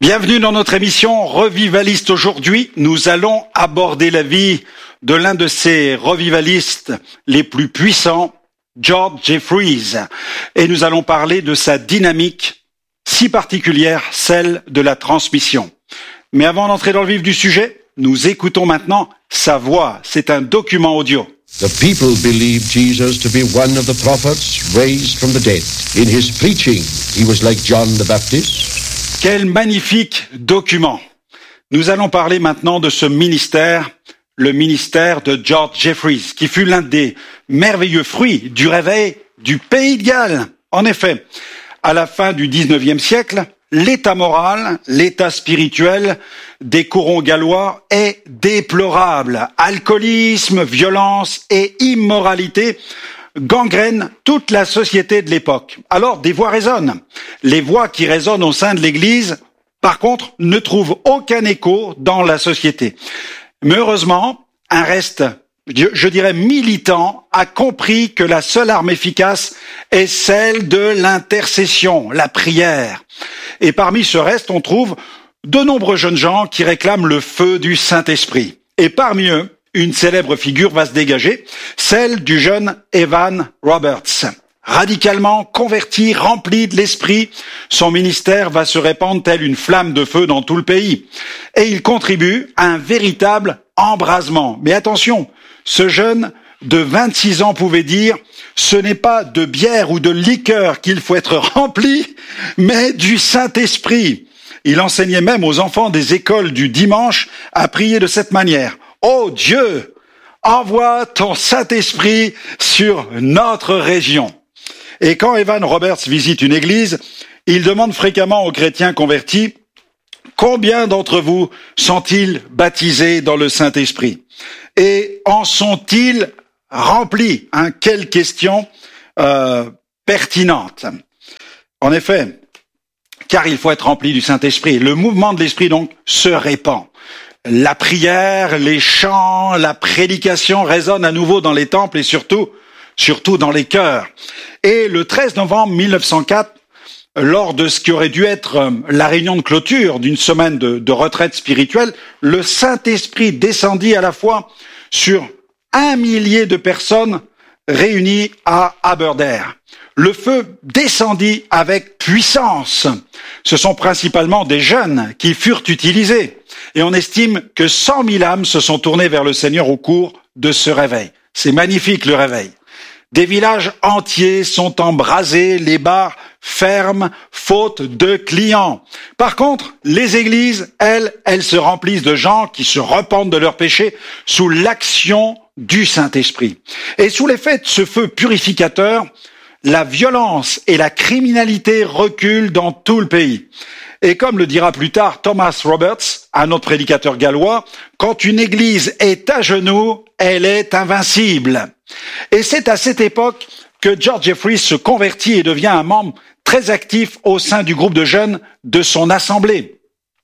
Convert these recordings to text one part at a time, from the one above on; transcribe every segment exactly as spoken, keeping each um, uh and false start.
Bienvenue dans notre émission Revivaliste. Aujourd'hui, nous allons aborder la vie de l'un de ces revivalistes les plus puissants, George Jeffreys. Et nous allons parler de sa dynamique si particulière, celle de la transmission. Mais avant d'entrer dans le vif du sujet, nous écoutons maintenant sa voix. C'est un document audio. The people believed Jesus to be one of the prophets raised from the dead. In his preaching, he was like John the Baptist. Quel magnifique document! Nous allons parler maintenant de ce ministère, le ministère de George Jeffreys, qui fut l'un des merveilleux fruits du réveil du pays de Galles. En effet, à la fin du dix-neuvième siècle, l'état moral, l'état spirituel des corons gallois est déplorable. Alcoolisme, violence et immoralité gangrènent toute la société de l'époque. Alors, des voix résonnent. Les voix qui résonnent au sein de l'Église, par contre, ne trouvent aucun écho dans la société. Mais heureusement, un reste, je, je dirais militant, a compris que la seule arme efficace est celle de l'intercession, la prière. Et parmi ce reste, on trouve de nombreux jeunes gens qui réclament le feu du Saint-Esprit. Et parmi eux, une célèbre figure va se dégager, celle du jeune Evan Roberts. Radicalement converti, rempli de l'esprit, son ministère va se répandre telle une flamme de feu dans tout le pays. Et il contribue à un véritable embrasement. Mais attention, ce jeune de vingt-six ans pouvait dire « Ce n'est pas de bière ou de liqueur qu'il faut être rempli, mais du Saint-Esprit ». Il enseignait même aux enfants des écoles du dimanche à prier de cette manière. Oh Dieu, envoie ton Saint-Esprit sur notre région. Et quand Evan Roberts visite une église, il demande fréquemment aux chrétiens convertis « Combien d'entre vous sont-ils baptisés dans le Saint-Esprit ? Et en sont-ils remplis ?» hein, Quelle question euh, pertinente. En effet, car il faut être rempli du Saint-Esprit. Le mouvement de l'Esprit, donc, se répand. La prière, les chants, la prédication résonnent à nouveau dans les temples et surtout, surtout dans les cœurs. Et le treize novembre mille neuf cent quatre, lors de ce qui aurait dû être la réunion de clôture d'une semaine de, de retraite spirituelle, le Saint-Esprit descendit à la fois sur un millier de personnes réunies à Aberdare. Le feu descendit avec puissance. Ce sont principalement des jeunes qui furent utilisés. Et on estime que cent mille âmes se sont tournées vers le Seigneur au cours de ce réveil. C'est magnifique le réveil. Des villages entiers sont embrasés, les bars ferment, faute de clients. Par contre, les églises, elles, elles se remplissent de gens qui se repentent de leurs péchés sous l'action du Saint-Esprit. Et sous l'effet de ce feu purificateur, la violence et la criminalité reculent dans tout le pays. Et comme le dira plus tard Thomas Roberts, un autre prédicateur gallois, quand une église est à genoux, elle est invincible. Et c'est à cette époque que George Jeffreys se convertit et devient un membre très actif au sein du groupe de jeunes de son assemblée.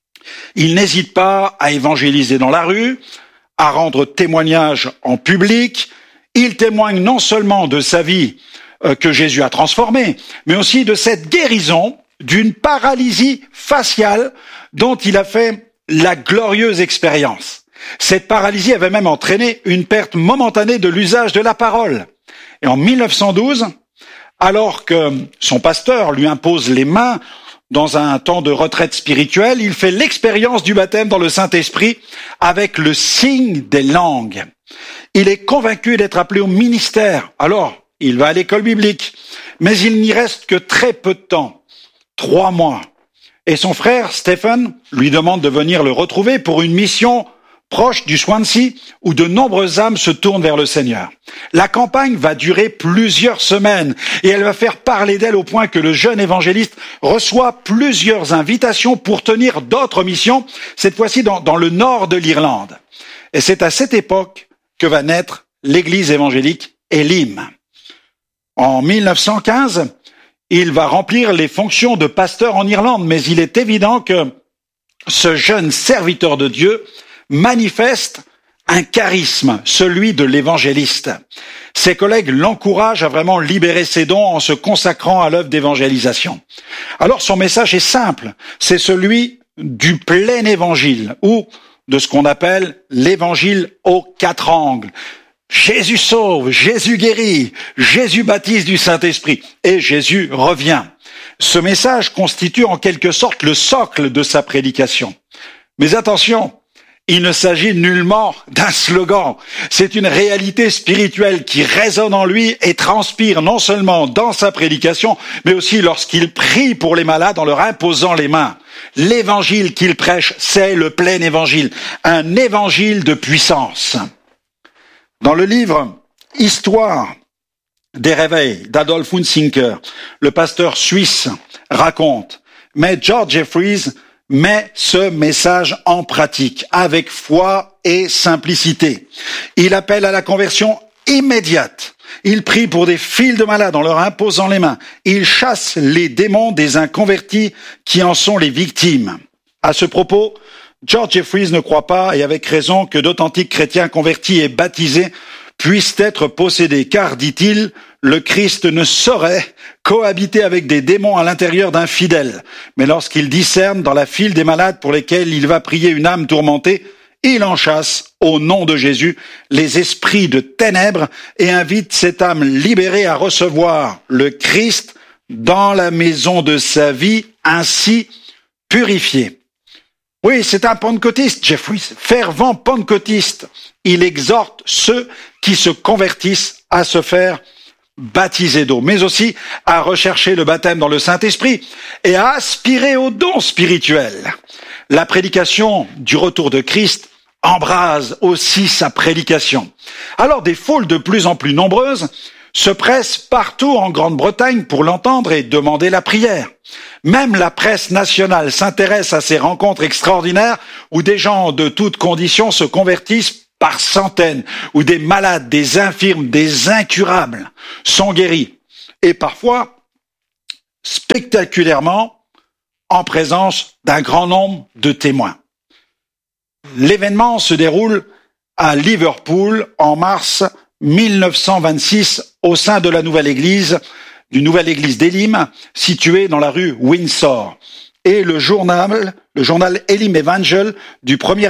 Il n'hésite pas à évangéliser dans la rue, à rendre témoignage en public. Il témoigne non seulement de sa vie euh, que Jésus a transformée, mais aussi de cette guérison d'une paralysie faciale dont il a fait la glorieuse expérience. Cette paralysie avait même entraîné une perte momentanée de l'usage de la parole. Et en mille neuf cent douze, alors que son pasteur lui impose les mains dans un temps de retraite spirituelle, il fait l'expérience du baptême dans le Saint-Esprit avec le signe des langues. Il est convaincu d'être appelé au ministère. Alors, il va à l'école biblique, mais il n'y reste que très peu de temps. Trois mois. Et son frère, Stephen, lui demande de venir le retrouver pour une mission proche du Swansea où de nombreuses âmes se tournent vers le Seigneur. La campagne va durer plusieurs semaines et elle va faire parler d'elle au point que le jeune évangéliste reçoit plusieurs invitations pour tenir d'autres missions, cette fois-ci dans, dans le nord de l'Irlande. Et c'est à cette époque que va naître l'église évangélique Elim. En mille neuf cent quinze, il va remplir les fonctions de pasteur en Irlande, mais il est évident que ce jeune serviteur de Dieu manifeste un charisme, celui de l'évangéliste. Ses collègues l'encouragent à vraiment libérer ses dons en se consacrant à l'œuvre d'évangélisation. Alors son message est simple, c'est celui du plein évangile ou de ce qu'on appelle l'évangile aux quatre angles. Jésus sauve, Jésus guérit, Jésus baptise du Saint-Esprit et Jésus revient. Ce message constitue en quelque sorte le socle de sa prédication. Mais attention, il ne s'agit nullement d'un slogan. C'est une réalité spirituelle qui résonne en lui et transpire non seulement dans sa prédication, mais aussi lorsqu'il prie pour les malades en leur imposant les mains. L'évangile qu'il prêche, c'est le plein évangile, un évangile de puissance. Dans le livre « Histoire des réveils » d'Adolf Hunziker, le pasteur suisse raconte « Mais George Jeffreys met ce message en pratique avec foi et simplicité. Il appelle à la conversion immédiate. Il prie pour des files de malades en leur imposant les mains. Il chasse les démons des inconvertis qui en sont les victimes. » À ce propos, George Jeffreys ne croit pas, et avec raison, que d'authentiques chrétiens convertis et baptisés puissent être possédés, car, dit-il, le Christ ne saurait cohabiter avec des démons à l'intérieur d'un fidèle. Mais lorsqu'il discerne dans la file des malades pour lesquels il va prier une âme tourmentée, il en chasse, au nom de Jésus, les esprits de ténèbres et invite cette âme libérée à recevoir le Christ dans la maison de sa vie, ainsi purifiée. Oui, c'est un pentecôtiste, Jeffreys, fervent pentecôtiste. Il exhorte ceux qui se convertissent à se faire baptiser d'eau, mais aussi à rechercher le baptême dans le Saint-Esprit et à aspirer aux dons spirituels. La prédication du retour de Christ embrase aussi sa prédication. Alors des foules de plus en plus nombreuses se pressent partout en Grande-Bretagne pour l'entendre et demander la prière. Même la presse nationale s'intéresse à ces rencontres extraordinaires où des gens de toutes conditions se convertissent par centaines, où des malades, des infirmes, des incurables sont guéris. Et parfois, spectaculairement, en présence d'un grand nombre de témoins. L'événement se déroule à Liverpool en mars mille neuf cent vingt-six au sein de la nouvelle église, d'une nouvelle église d'Elim, située dans la rue Windsor. Et le journal, le journal Elim Evangel du premier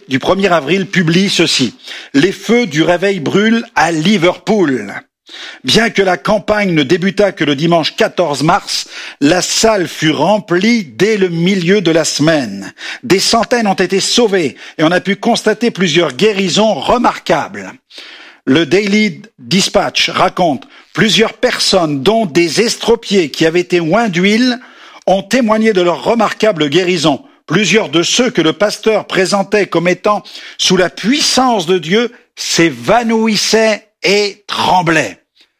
avril publie ceci. Les feux du réveil brûlent à Liverpool. Bien que la campagne ne débutât que le dimanche quatorze mars, la salle fut remplie dès le milieu de la semaine. Des centaines ont été sauvées et on a pu constater plusieurs guérisons remarquables. Le Daily Dispatch raconte plusieurs personnes, dont des estropiés qui avaient été oints d'huile, ont témoigné de leur remarquable guérison. Plusieurs de ceux que le pasteur présentait comme étant sous la puissance de Dieu s'évanouissaient et tremblaient.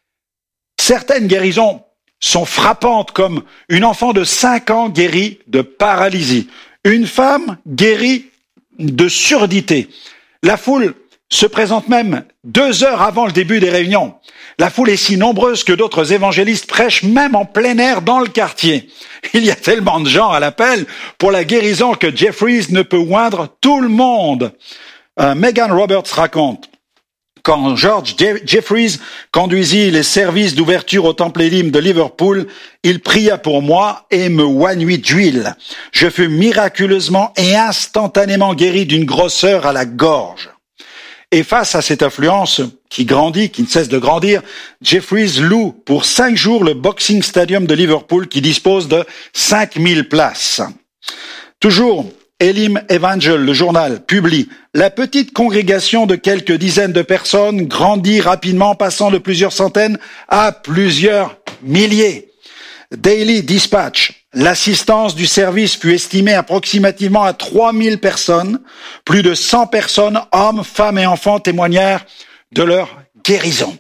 Certaines guérisons sont frappantes, comme une enfant de cinq ans guérie de paralysie, une femme guérie de surdité. La foule se présente même deux heures avant le début des réunions. La foule est si nombreuse que d'autres évangélistes prêchent même en plein air dans le quartier. Il y a tellement de gens à l'appel pour la guérison que Jeffreys ne peut oindre tout le monde. Euh, Megan Roberts raconte: quand George Jeffreys conduisit les services d'ouverture au temple Elim de Liverpool, il pria pour moi et me oignit d'huile. Je fus miraculeusement et instantanément guéri d'une grosseur à la gorge. Et face à cette affluence qui grandit, qui ne cesse de grandir, Jeffreys loue pour cinq jours le Boxing Stadium de Liverpool qui dispose de cinq mille places. Toujours, Elim Evangel, le journal, publie « La petite congrégation de quelques dizaines de personnes grandit rapidement, passant de plusieurs centaines à plusieurs milliers. » Daily Dispatch, l'assistance du service fut estimée approximativement à trois mille personnes. Plus de cent personnes, hommes, femmes et enfants, témoignèrent de leur guérison.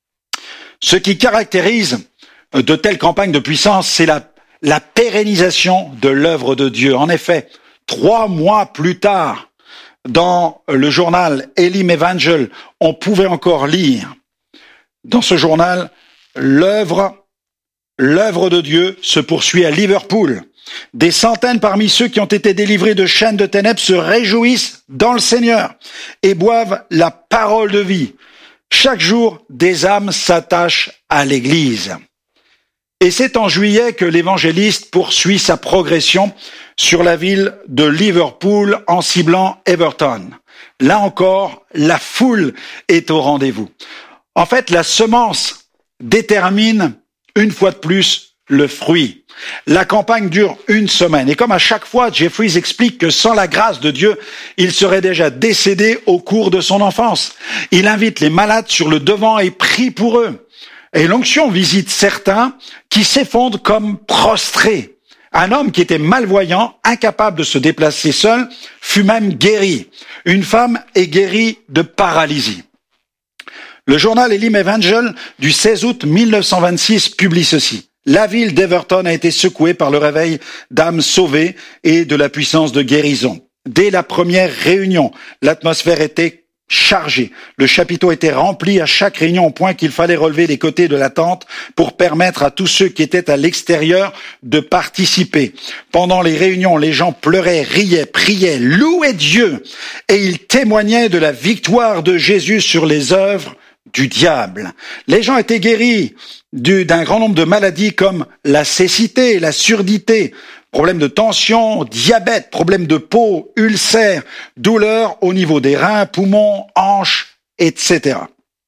Ce qui caractérise de telles campagnes de puissance, c'est la, la pérennisation de l'œuvre de Dieu. En effet, trois mois plus tard, dans le journal Elim Evangel, on pouvait encore lire dans ce journal l'œuvre L'œuvre de Dieu se poursuit à Liverpool. Des centaines parmi ceux qui ont été délivrés de chaînes de ténèbres se réjouissent dans le Seigneur et boivent la parole de vie. Chaque jour, des âmes s'attachent à l'Église. Et c'est en juillet que l'évangéliste poursuit sa progression sur la ville de Liverpool en ciblant Everton. Là encore, la foule est au rendez-vous. En fait, la semence détermine une fois de plus le fruit. La campagne dure une semaine et comme à chaque fois, Jeffries explique que sans la grâce de Dieu, il serait déjà décédé au cours de son enfance. Il invite les malades sur le devant et prie pour eux. Et l'onction visite certains qui s'effondrent comme prostrés. Un homme qui était malvoyant, incapable de se déplacer seul, fut même guéri. Une femme est guérie de paralysie. Le journal Elim Evangel du seize août mille neuf cent vingt-six publie ceci. La ville d'Everton a été secouée par le réveil d'âmes sauvées et de la puissance de guérison. Dès la première réunion, l'atmosphère était chargée. Le chapiteau était rempli à chaque réunion au point qu'il fallait relever les côtés de la tente pour permettre à tous ceux qui étaient à l'extérieur de participer. Pendant les réunions, les gens pleuraient, riaient, priaient, louaient Dieu et ils témoignaient de la victoire de Jésus sur les œuvres du diable. Les gens étaient guéris du, d'un grand nombre de maladies comme la cécité, la surdité, problèmes de tension, diabète, problèmes de peau, ulcères, douleurs au niveau des reins, poumons, hanches, et cetera.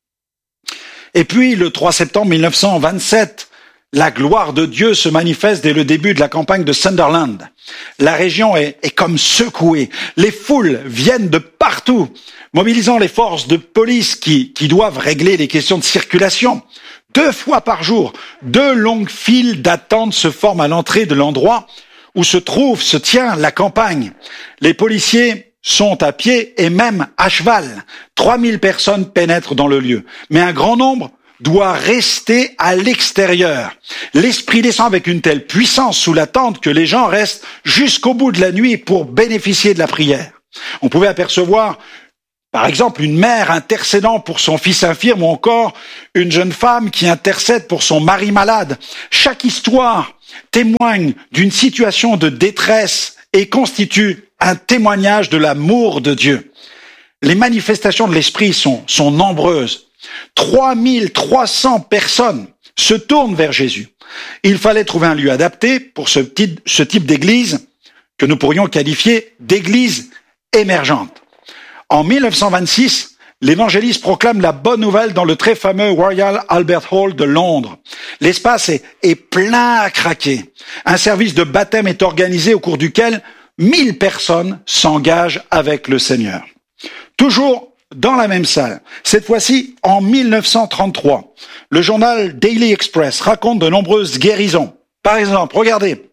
Et puis, le trois septembre mille neuf cent vingt-sept, la gloire de Dieu se manifeste dès le début de la campagne de Sunderland. La région est, est comme secouée. Les foules viennent de partout, mobilisant les forces de police qui, qui doivent régler les questions de circulation. Deux fois par jour, deux longues files d'attente se forment à l'entrée de l'endroit où se trouve, se tient la campagne. Les policiers sont à pied et même à cheval. trois mille personnes pénètrent dans le lieu, mais un grand nombre doit rester à l'extérieur. L'esprit descend avec une telle puissance sous la tente que les gens restent jusqu'au bout de la nuit pour bénéficier de la prière. On pouvait apercevoir, par exemple, une mère intercédant pour son fils infirme ou encore une jeune femme qui intercède pour son mari malade. Chaque histoire témoigne d'une situation de détresse et constitue un témoignage de l'amour de Dieu. Les manifestations de l'esprit sont, sont nombreuses. trois mille trois cents personnes se tournent vers Jésus. Il fallait trouver un lieu adapté pour ce, petit, ce type d'église que nous pourrions qualifier d'église émergente. En mille neuf cent vingt-six, l'évangéliste proclame la bonne nouvelle dans le très fameux Royal Albert Hall de Londres. L'espace est, est plein à craquer. Un service de baptême est organisé au cours duquel mille personnes s'engagent avec le Seigneur. Toujours dans la même salle, cette fois-ci en mille neuf cent trente-trois, le journal Daily Express raconte de nombreuses guérisons. Par exemple, regardez,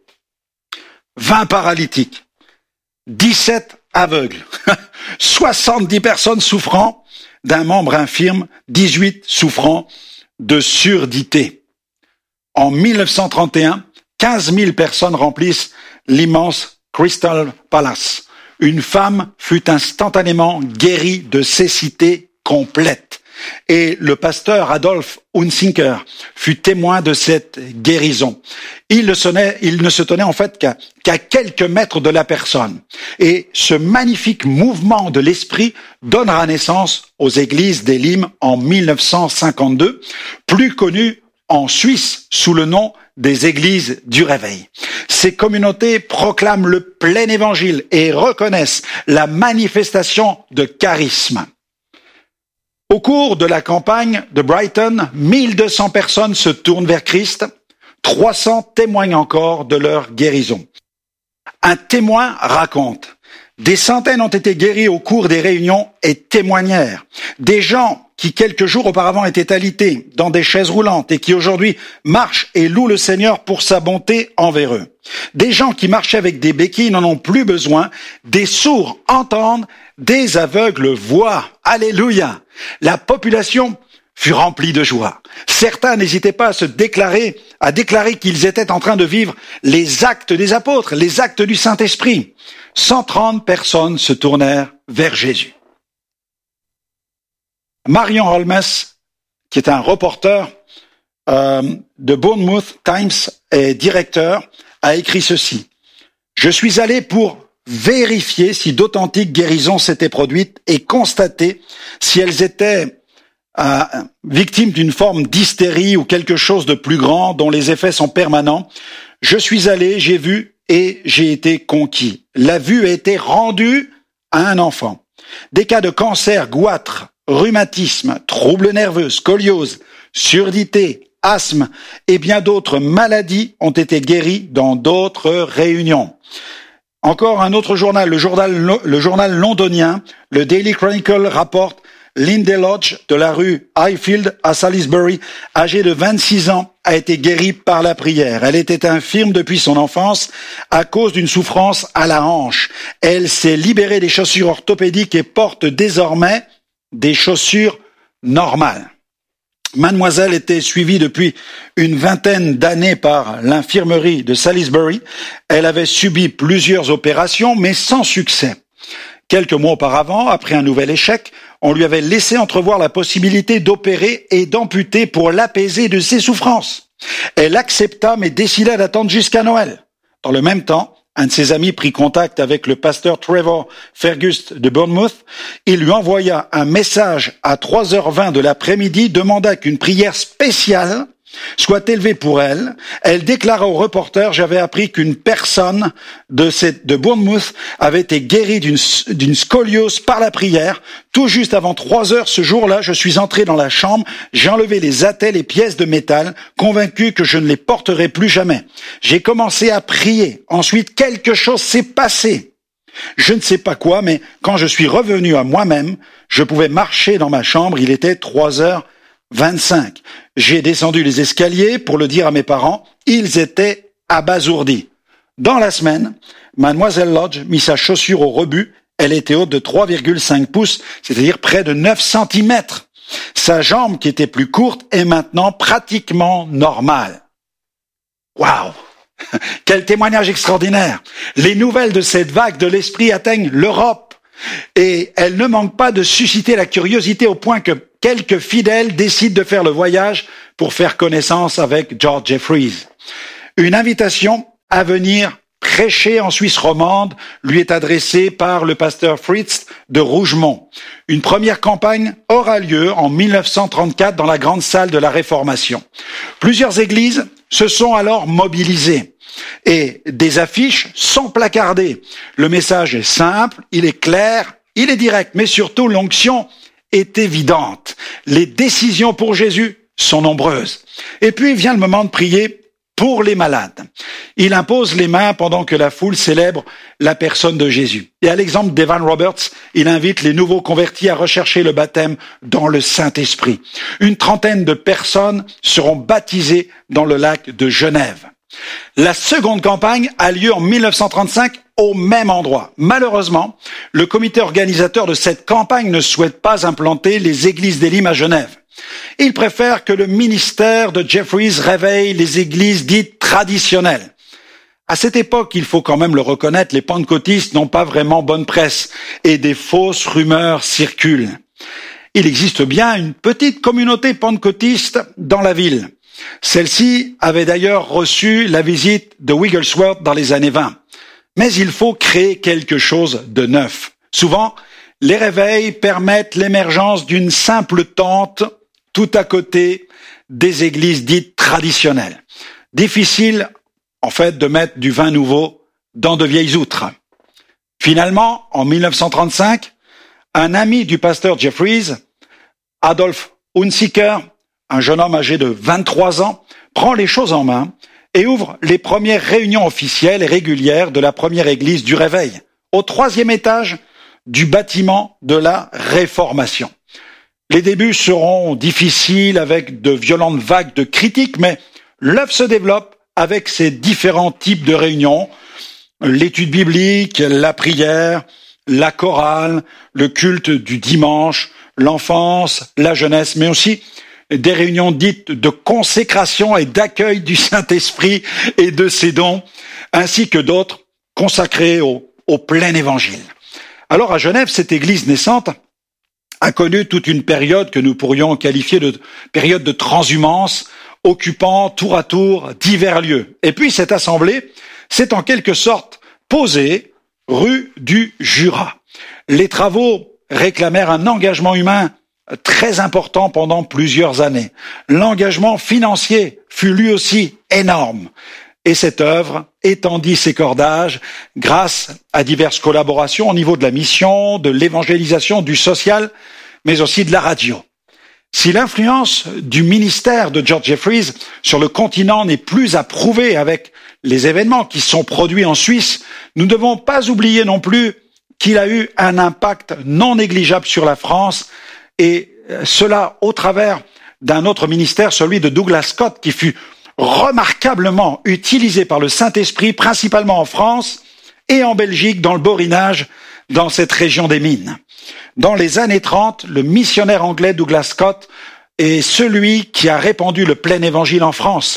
vingt paralytiques, dix-sept aveugles, soixante-dix personnes souffrant d'un membre infirme, dix-huit souffrant de surdité. En mille neuf cent trente et un, quinze mille personnes remplissent l'immense Crystal Palace. Une femme fut instantanément guérie de cécité complète. Et le pasteur Adolf Hunziker fut témoin de cette guérison. Il ne, sonnait, il ne se tenait en fait qu'à, qu'à quelques mètres de la personne. Et ce magnifique mouvement de l'esprit donnera naissance aux églises d'Elim en mille neuf cent cinquante-deux, plus connues en Suisse sous le nom des églises du réveil. Ces communautés proclament le plein évangile et reconnaissent la manifestation de charisme. Au cours de la campagne de Brighton, mille deux cents personnes se tournent vers Christ, trois cents témoignent encore de leur guérison. Un témoin raconte: des centaines ont été guéris au cours des réunions et témoignèrent. Des gens qui quelques jours auparavant étaient alités dans des chaises roulantes et qui aujourd'hui marchent et louent le Seigneur pour sa bonté envers eux. Des gens qui marchaient avec des béquilles n'en ont plus besoin, des sourds entendent, des aveugles voient. Alléluia! La population fut remplie de joie. Certains n'hésitaient pas à se déclarer, à déclarer qu'ils étaient en train de vivre les actes des apôtres, les actes du Saint-Esprit. cent trente personnes se tournèrent vers Jésus. Marion Holmes, qui est un reporter euh, de Bournemouth Times et directeur, a écrit ceci. « Je suis allé pour vérifier si d'authentiques guérisons s'étaient produites et constater si elles étaient euh, victimes d'une forme d'hystérie ou quelque chose de plus grand dont les effets sont permanents. Je suis allé, j'ai vu et j'ai été conquis. La vue a été rendue à un enfant. Des cas de cancer, goitre, rhumatisme, troubles nerveux, scoliose, surdité, asthme et bien d'autres maladies ont été guéris dans d'autres réunions. Encore un autre journal, le journal, le journal londonien, le Daily Chronicle rapporte Linda Lodge de la rue Highfield à Salisbury, âgée de vingt-six ans, a été guérie par la prière. Elle était infirme depuis son enfance à cause d'une souffrance à la hanche. Elle s'est libérée des chaussures orthopédiques et porte désormais des chaussures normales. Mademoiselle était suivie depuis une vingtaine d'années par l'infirmerie de Salisbury. Elle avait subi plusieurs opérations, mais sans succès. Quelques mois auparavant, après un nouvel échec, on lui avait laissé entrevoir la possibilité d'opérer et d'amputer pour l'apaiser de ses souffrances. Elle accepta, mais décida d'attendre jusqu'à Noël. Dans le même temps, un de ses amis prit contact avec le pasteur Trevor Fergus de Bournemouth. Il lui envoya un message à trois heures vingt de l'après-midi, demanda qu'une prière spéciale soit élevée pour elle. Elle déclara au reporter: j'avais appris qu'une personne de, cette, de Bournemouth avait été guérie d'une, d'une scoliose par la prière. Tout juste avant trois heures ce jour-là, je suis entré dans la chambre, j'ai enlevé les attelles et pièces de métal, convaincu que je ne les porterai plus jamais. J'ai commencé à prier. Ensuite, quelque chose s'est passé. Je ne sais pas quoi, mais quand je suis revenu à moi-même, je pouvais marcher dans ma chambre. Il était trois heures vingt-cinq. J'ai descendu les escaliers pour le dire à mes parents. Ils étaient abasourdis. Dans la semaine, Mademoiselle Lodge mit sa chaussure au rebut. Elle était haute de trois virgule cinq pouces, c'est-à-dire près de neuf centimètres. Sa jambe, qui était plus courte, est maintenant pratiquement normale. Waouh! Quel témoignage extraordinaire! Les nouvelles de cette vague de l'esprit atteignent l'Europe. Et elles ne manquent pas de susciter la curiosité au point que quelques fidèles décident de faire le voyage pour faire connaissance avec George Jeffreys. Une invitation à venir prêcher en Suisse romande lui est adressée par le pasteur Fritz de Rougemont. Une première campagne aura lieu en mille neuf cent trente-quatre dans la grande salle de la Réformation. Plusieurs églises se sont alors mobilisées et des affiches sont placardées. Le message est simple, il est clair, il est direct, mais surtout l'onction est évidente. Les décisions pour Jésus sont nombreuses. Et puis vient le moment de prier pour les malades. Il impose les mains pendant que la foule célèbre la personne de Jésus. Et à l'exemple d'Evan Roberts, il invite les nouveaux convertis à rechercher le baptême dans le Saint-Esprit. Une trentaine de personnes seront baptisées dans le lac de Genève. La seconde campagne a lieu en mille neuf cent trente-cinq au même endroit. Malheureusement, le comité organisateur de cette campagne ne souhaite pas implanter les églises d'Élim à Genève. Il préfère que le ministère de Jeffreys réveille les églises dites traditionnelles. À cette époque, il faut quand même le reconnaître, les pentecôtistes n'ont pas vraiment bonne presse et des fausses rumeurs circulent. Il existe bien une petite communauté pentecôtiste dans la ville. Celle-ci avait d'ailleurs reçu la visite de Wigglesworth dans les années vingt. Mais il faut créer quelque chose de neuf. Souvent, les réveils permettent l'émergence d'une simple tente tout à côté des églises dites traditionnelles. Difficile, en fait, de mettre du vin nouveau dans de vieilles outres. Finalement, en mille neuf cent trente-cinq, un ami du pasteur Jeffreys, Adolf Hunziker, un jeune homme âgé de vingt-trois ans, prend les choses en main et ouvre les premières réunions officielles et régulières de la première église du Réveil, au troisième étage du bâtiment de la Réformation. Les débuts seront difficiles avec de violentes vagues de critiques, mais l'œuvre se développe avec ces différents types de réunions, l'étude biblique, la prière, la chorale, le culte du dimanche, l'enfance, la jeunesse, mais aussi des réunions dites de consécration et d'accueil du Saint-Esprit et de ses dons, ainsi que d'autres consacrées au, au plein évangile. Alors à Genève, cette église naissante a connu toute une période que nous pourrions qualifier de période de transhumance, occupant tour à tour divers lieux. Et puis cette assemblée s'est en quelque sorte posée rue du Jura. Les travaux réclamèrent un engagement humain très important pendant plusieurs années. L'engagement financier fut lui aussi énorme. et cette œuvre étendit ses cordages grâce à diverses collaborations au niveau de la mission, de l'évangélisation, du social, mais aussi de la radio. Si l'influence du ministère de George Jeffreys sur le continent n'est plus à prouver avec les événements qui sont produits en Suisse, nous ne devons pas oublier non plus qu'il a eu un impact non négligeable sur la France, et cela au travers d'un autre ministère, celui de Douglas Scott, qui fut remarquablement utilisé par le Saint-Esprit, principalement en France et en Belgique, dans le Borinage, dans cette région des mines. Dans les années trente, le missionnaire anglais Douglas Scott est celui qui a répandu le plein évangile en France.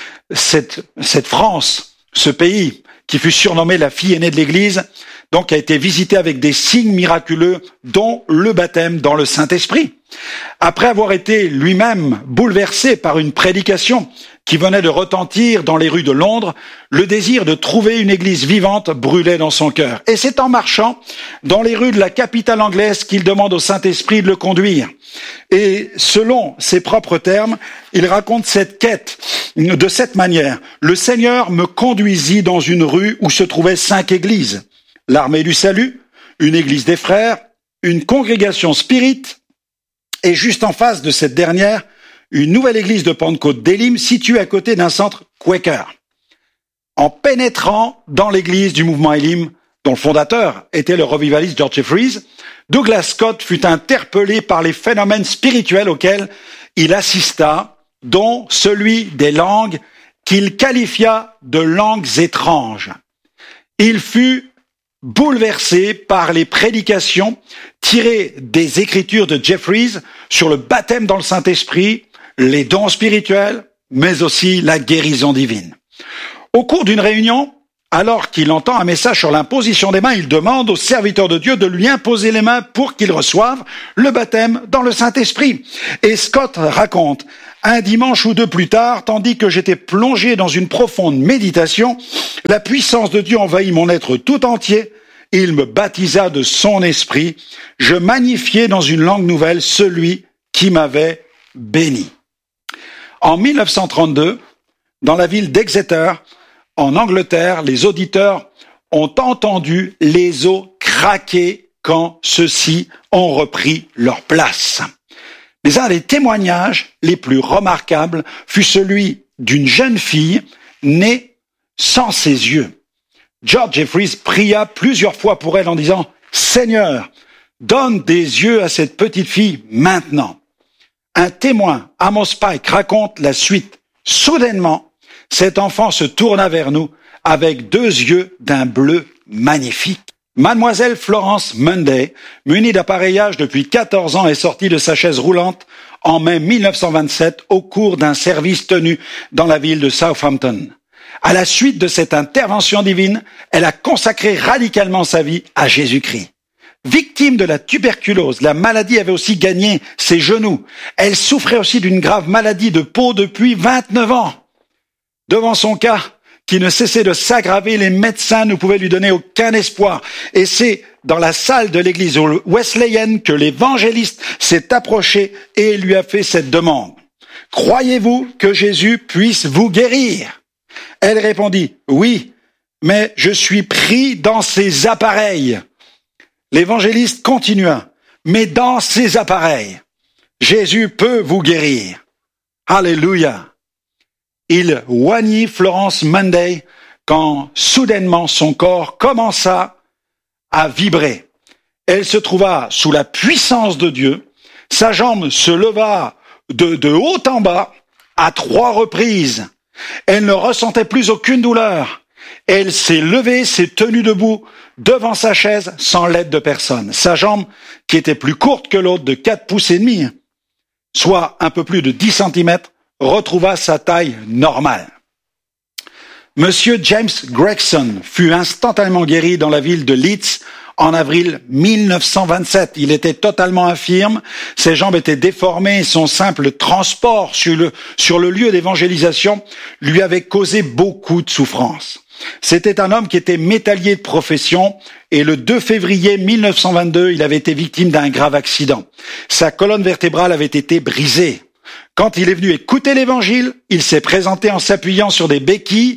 Cette, cette France, ce pays qui fut surnommé la fille aînée de l'Église, donc a été visité avec des signes miraculeux, dont le baptême dans le Saint-Esprit. Après avoir été lui-même bouleversé par une prédication qui venait de retentir dans les rues de Londres, le désir de trouver une église vivante brûlait dans son cœur. Et c'est en marchant dans les rues de la capitale anglaise qu'il demande au Saint-Esprit de le conduire. Et selon ses propres termes, il raconte cette quête de cette manière. Le Seigneur me conduisit dans une rue où se trouvaient cinq églises. L'Armée du Salut, une église des frères, une congrégation spirite, et juste en face de cette dernière, une nouvelle église de Pentecôte d'Elim située à côté d'un centre Quaker. En pénétrant dans l'église du mouvement Elim, dont le fondateur était le revivaliste George Jeffreys, Douglas Scott fut interpellé par les phénomènes spirituels auxquels il assista, dont celui des langues qu'il qualifia de langues étranges. Il fut bouleversé par les prédications tirées des écritures de Jeffreys sur le baptême dans le Saint-Esprit, les dons spirituels, mais aussi la guérison divine. Au cours d'une réunion, alors qu'il entend un message sur l'imposition des mains, il demande au serviteur de Dieu de lui imposer les mains pour qu'il reçoive le baptême dans le Saint-Esprit. Et Scott raconte, un dimanche ou deux plus tard, tandis que j'étais plongé dans une profonde méditation, la puissance de Dieu envahit mon être tout entier, et il me baptisa de son esprit. Je magnifiais dans une langue nouvelle celui qui m'avait béni. En mille neuf cent trente-deux, dans la ville d'Exeter, en Angleterre, les auditeurs ont entendu les os craquer quand ceux-ci ont repris leur place. Mais un des témoignages les plus remarquables fut celui d'une jeune fille née sans ses yeux. George Jeffreys pria plusieurs fois pour elle en disant « Seigneur, donne des yeux à cette petite fille maintenant ». Un témoin, Amos Pike, raconte la suite. Soudainement, cet enfant se tourna vers nous avec deux yeux d'un bleu magnifique. Mademoiselle Florence Munday, munie d'appareillage depuis quatorze ans, est sortie de sa chaise roulante en mai mille neuf cent vingt-sept au cours d'un service tenu dans la ville de Southampton. À la suite de cette intervention divine, elle a consacré radicalement sa vie à Jésus-Christ. Victime de la tuberculose, la maladie avait aussi gagné ses genoux. Elle souffrait aussi d'une grave maladie de peau depuis vingt-neuf ans. Devant son cas, qui ne cessait de s'aggraver, les médecins ne pouvaient lui donner aucun espoir. Et c'est dans la salle de l'église wesleyenne que l'évangéliste s'est approché et lui a fait cette demande. « Croyez-vous que Jésus puisse vous guérir ?» Elle répondit « Oui, mais je suis pris dans ces appareils. » L'évangéliste continua « Mais dans ces appareils, Jésus peut vous guérir. » Alléluia. Il oignit Florence Munday quand soudainement son corps commença à vibrer. Elle se trouva sous la puissance de Dieu. Sa jambe se leva de, de haut en bas à trois reprises. Elle ne ressentait plus aucune douleur. Elle s'est levée, s'est tenue debout devant sa chaise sans l'aide de personne. Sa jambe, qui était plus courte que l'autre de quatre pouces et demi, soit un peu plus de dix centimètres, retrouva sa taille normale. Monsieur James Gregson fut instantanément guéri dans la ville de Leeds en avril mille neuf cent vingt-sept. Il était totalement infirme, ses jambes étaient déformées et son simple transport sur le, sur le lieu d'évangélisation lui avait causé beaucoup de souffrance. C'était un homme qui était métallier de profession et le deux février mille neuf cent vingt-deux, il avait été victime d'un grave accident. Sa colonne vertébrale avait été brisée. Quand il est venu écouter l'évangile, il s'est présenté en s'appuyant sur des béquilles, très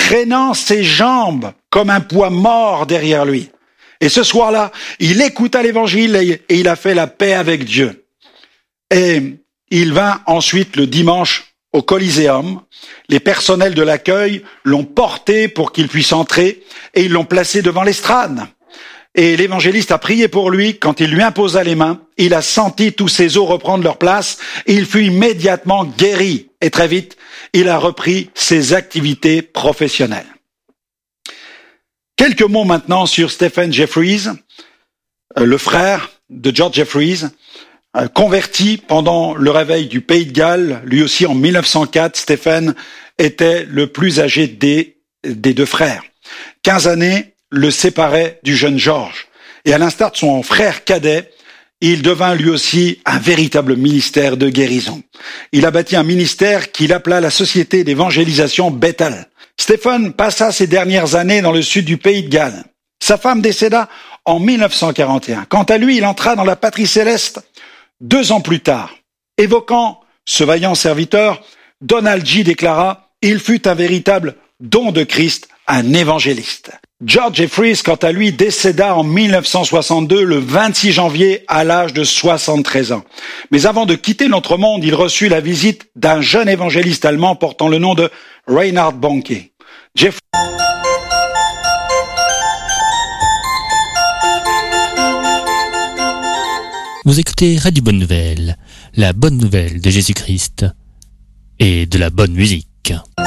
traînant ses jambes comme un poids mort derrière lui. Et ce soir-là, il écouta l'évangile et il a fait la paix avec Dieu. Et il vint ensuite le dimanche au Coliseum. Les personnels de l'accueil l'ont porté pour qu'il puisse entrer et ils l'ont placé devant l'estrade. Et l'évangéliste a prié pour lui. Quand il lui imposa les mains, il a senti tous ses os reprendre leur place et il fut immédiatement guéri. Et très vite, il a repris ses activités professionnelles. Quelques mots maintenant sur Stephen Jeffries, le frère de George Jeffries, converti pendant le réveil du Pays de Galles. Lui aussi, en mille neuf cent quatre, Stephen était le plus âgé des, des deux frères. Quinze années le séparaient du jeune George. Et à l'instar de son frère cadet, il devint lui aussi un véritable ministère de guérison. Il a bâti un ministère qu'il appela la Société d'évangélisation Bethel. Stephen passa ses dernières années dans le sud du Pays de Galles. Sa femme décéda en mille neuf cent quarante et un. Quant à lui, il entra dans la patrie céleste deux ans plus tard. Évoquant ce vaillant serviteur, Donald G. déclara « Il fut un véritable don de Christ, un évangéliste ». George Jeffries, quant à lui, décéda en mille neuf cent soixante-deux, le vingt-six janvier, à l'âge de soixante-treize ans. Mais avant de quitter notre monde, il reçut la visite d'un jeune évangéliste allemand portant le nom de Reinhard Bonnke. Jeff... Vous écoutez Radio Bonne Nouvelle, la bonne nouvelle de Jésus-Christ et de la bonne musique.